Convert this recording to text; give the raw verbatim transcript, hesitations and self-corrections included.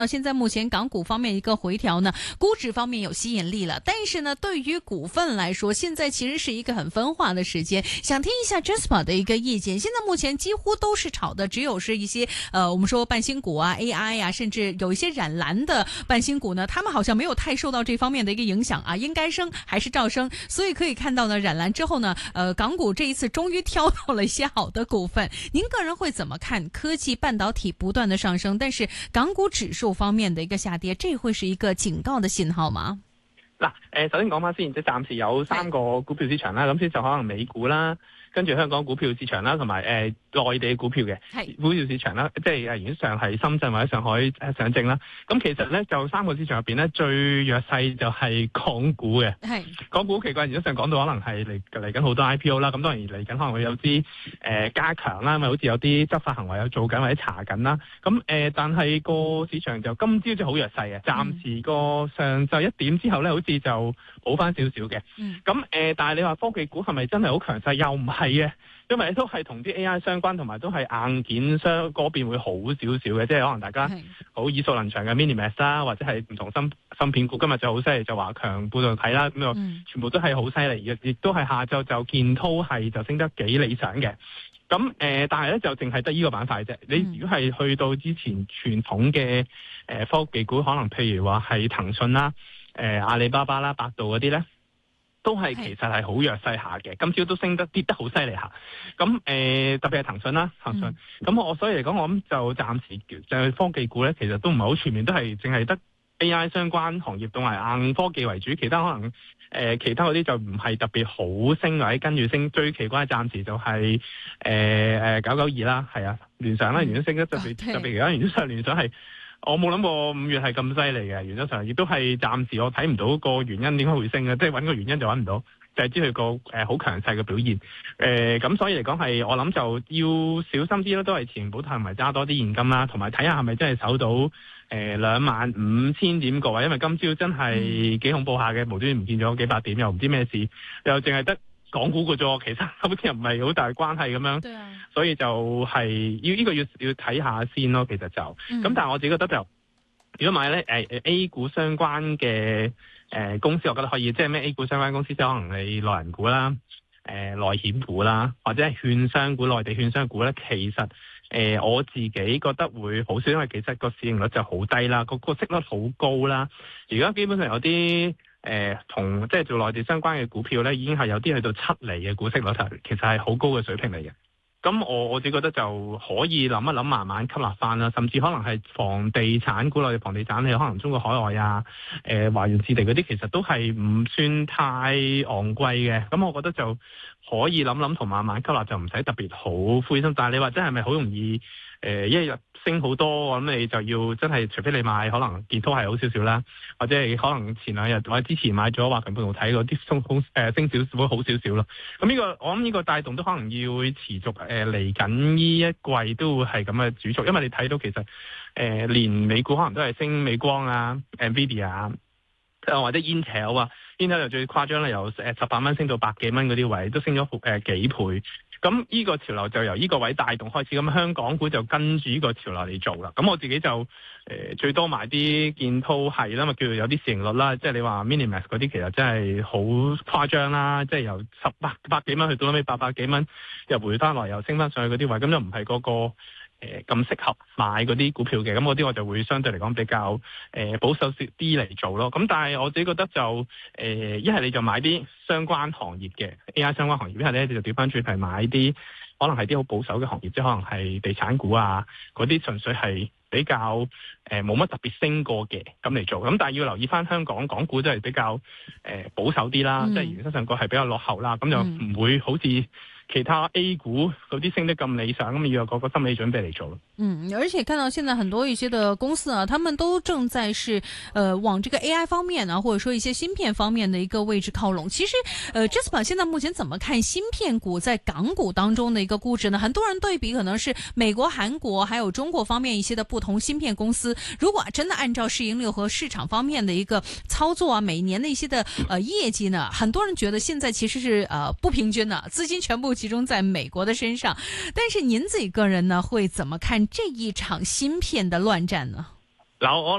现在目前港股方面一个回調呢，估值方面有吸引力了，但是呢，對於股份來說，現在其實是一個很分化的時間。想聽一下 Jasper 的一個意見。現在目前幾乎都是炒的，只有是一些呃，我們說半新股啊、A I 啊，甚至有一些染藍的半新股呢，他們好像沒有太受到這方面的一個影響啊，應該升還是照升。所以可以看到呢，染藍之後呢，呃，港股這一次終於挑到了一些好的股份。您個人會怎麼看？科技半導體不斷的上升，但是港股指數方面的一個下跌，這會是一個警告的信號嗎？ 嗱，誒，首先講翻先，即係暫時有三個股票市場啦，咁先就可能美股啦，跟住香港股票市場啦，同埋誒內地股票嘅股票市場啦，即係誒原則上係深圳或者上海誒上證啦。咁其實咧就三個市場入邊咧最弱勢就係港股嘅。係港股奇怪，原則上講到可能係嚟嚟緊好多 I P O 啦，咁當然嚟緊可能會有啲誒、呃、加強啦，咪好似有啲執法行為有做緊或者查緊啦。咁誒、呃，但係個市場就今朝就好弱勢嘅，暫時個上晝一點之後咧，好似就好翻少少嘅。咁、嗯、誒、呃，但係你話科技股係咪真係好強勢？又唔係嘅。因為都係同啲 A I 相關，同埋都係硬件商嗰邊會好少少嘅，即係可能大家好耳熟能詳嘅 Minimax 啦，或者係唔同芯芯片股，今日就好犀利，就華強半導體啦，咁就全部都係好犀利嘅，亦都係下晝就建滔系就升得幾理想嘅。咁誒、呃，但係咧就淨係得依個板塊啫。你如果係去到之前傳統嘅誒、呃、科技股，可能譬如話係騰訊啦、誒、呃、阿里巴巴啦、百度嗰啲咧，都係其實係好弱勢下嘅，今朝都升得跌得好犀利下。咁誒、呃、特別係騰訊啦，騰訊。咁、嗯、我所以嚟講，我諗就暫時就係科技股咧，其實都唔係好全面，都係淨係得 A I 相關行業同埋硬科技為主，其他可能誒、呃、其他嗰啲就唔係特別好升或者跟住升。最奇怪暫時就係誒誒九九二啦，係啊，聯想啦，原先升得特別、嗯、特別而家原先聯想係。我冇諗過五月係咁犀利嘅，原則上亦都係暫時我睇唔到個原因點解會升嘅，即係揾個原因就揾唔到，就係、是、知佢個誒好強勢嘅表現。誒、呃、咁所以嚟講係我諗就要小心啲咯，都係持盈保泰同埋揸多啲現金啦，同埋睇下係咪真係守到誒兩萬五千點個位，因為今朝真係幾恐怖下嘅，無端端唔見咗幾百點，又唔知咩事，又淨係得港股嘅啫，其實好似又唔係好大關係咁樣，所以就係要呢個要要睇下先咯。其實就咁、嗯，但係我自己覺得就如果買咧誒誒 A 股相關嘅誒、呃、公司，我覺得可以，即係咩 A 股相關公司，即係可能你內銀股啦、誒、呃、內險股啦，或者係券商股、內地券商股咧，其實誒、呃、我自己覺得會好少，因為其實個市盈率就好低啦，個個息率好高啦。而家基本上有啲。誒、呃，同即係做內地相關嘅股票咧，已經係有啲去到七厘嘅股息率，其實係好高嘅水平嚟嘅。咁我我自己覺得就可以諗一諗，慢慢吸納翻啦。甚至可能係房地產股，內地房地產，你可能中國海外啊、誒、呃、華潤置地嗰啲，其實都係唔算太昂貴嘅。咁我覺得就可以諗諗同慢慢吸納，就唔使特別好灰心。但係你話真係咪好容易？誒、呃、一日升好多，我諗你就要真係，除非你買可能建滔係好少少啦，或者係可能前兩日或者之前買咗華強半導體嗰啲升好誒升少少會好少少咯。咁呢、這個我諗呢個帶動都可能要持續誒嚟緊呢一季都會係咁嘅主軸，因為你睇到其實誒、呃、連美股可能都係升美光啊、Nvidia 啊，或者 Intel 啊 ，Intel 就最誇張啦，由誒十八蚊升到百幾蚊嗰啲位，都升咗誒、呃、幾倍。咁呢個潮流就由呢個位帶動開始，咁香港股就跟住呢個潮流嚟做啦。咁我自己就誒、呃、最多買啲建滔係啦，咪叫做有啲市盈率啦。即係你話 Minimax 嗰啲其實真係好誇張啦，即係由十百百幾蚊去到後尾八百幾蚊，又回翻來又升翻上去嗰啲位，咁就唔係嗰個。誒咁適合買嗰啲股票嘅，咁嗰啲我就會相對嚟講比較誒、呃、保守啲嚟做咯。咁但係我自己覺得就誒一係你就買啲相關行業嘅 A I 相關行業，一係咧你就調翻轉係買啲可能係啲好保守嘅行業，即係可能係地產股啊嗰啲，純粹係比較誒冇乜特別升過嘅咁嚟做。咁但係要留意翻香港港股都係比較誒、呃、保守啲啦，嗯、即係原則上個係比較落後啦，咁就唔會好似其他 A 股嗰啲升得咁理想，咁要有個個心理準備嚟做咯。嗯， 而且看到現在很多一些的公司啊，他們都正在是，呃，往這個 A I 方面啊，或者說一些芯片方面的一個位置靠攏。其實，呃 Jasper 現在目前怎麼看芯片股在港股當中的一個估值呢？很多人對比可能是美國、韓國還有中國方面一些的不同芯片公司，如果真的按照市盈率和市場方面的一個操作啊，每年的一些的呃業績呢，很多人覺得現在其實是呃不平均的，資金全部集中在美國的身上。但是您自己個人呢，會怎麼看這一場芯片的亂戰呢？ 嗱，我